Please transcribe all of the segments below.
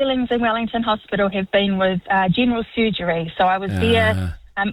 feelings in Wellington Hospital have been with general surgery. So I was there.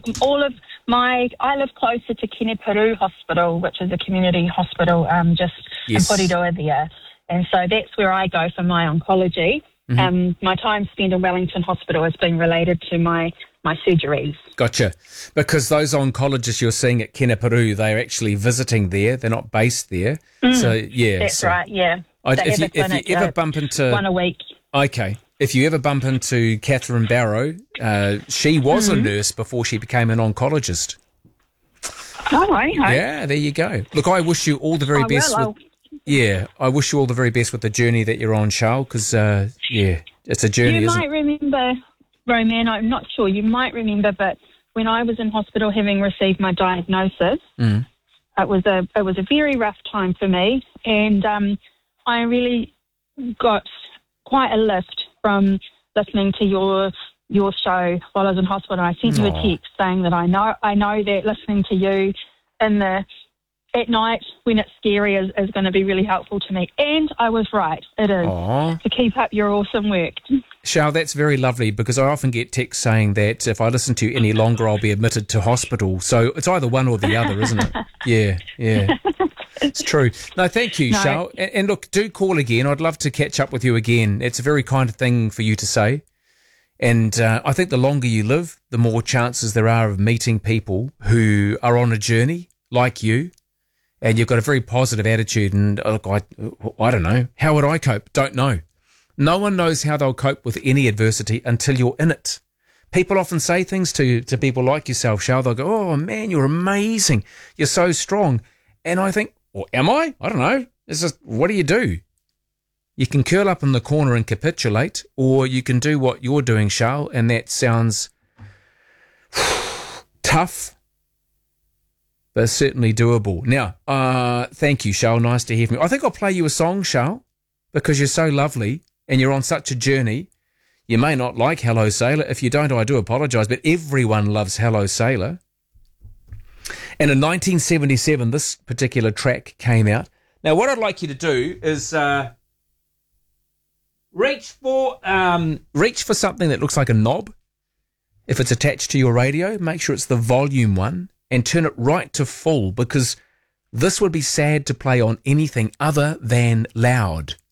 I live closer to Keneperu Hospital, which is a community hospital just in Porirua there. And so that's where I go for my oncology. My time spent in Wellington Hospital has been related to my surgeries. Gotcha. Because those oncologists you're seeing at Keneperu, they're actually visiting there. They're not based there. So, yeah. That's right, yeah. If you ever bump into... one a week. Okay. If you ever bump into Catherine Barrow, she was a nurse before she became an oncologist. Oh, okay. Yeah, there you go. Look, I wish you all the very best. I wish you all the very best with the journey that you're on, Charles, because, it's a journey, You might remember, Roman, I'm not sure, you might remember, but when I was in hospital having received my diagnosis, it was a very rough time for me, and I really got quite a lift from listening to your show while I was in hospital. I sent you a text saying that I know that listening to you at night when it's scary is going to be really helpful to me. And I was right. It is. Aww. So keep up your awesome work. Charles, that's very lovely, because I often get texts saying that if I listen to you any longer, I'll be admitted to hospital. So it's either one or the other, isn't it? Yeah. It's true. No, thank you, Charles. And look, do call again. I'd love to catch up with you again. It's a very kind thing for you to say. And I think the longer you live, the more chances there are of meeting people who are on a journey like you. And you've got a very positive attitude. And look, I don't know. How would I cope? Don't know. No one knows how they'll cope with any adversity until you're in it. People often say things to people like yourself, Charles. They'll go, oh, man, you're amazing. You're so strong. And I think, well, am I? I don't know. It's just, what do? You can curl up in the corner and capitulate, or you can do what you're doing, Charles, and that sounds tough, but certainly doable. Now, thank you, Charles. Nice to hear from you. I think I'll play you a song, Charles, because you're so lovely and you're on such a journey. You may not like Hello Sailor. If you don't, I do apologise, but everyone loves Hello Sailor. And in 1977, this particular track came out. Now, what I'd like you to do is reach for something that looks like a knob. If it's attached to your radio, make sure it's the volume one and turn it right to full, because this would be sad to play on anything other than loud.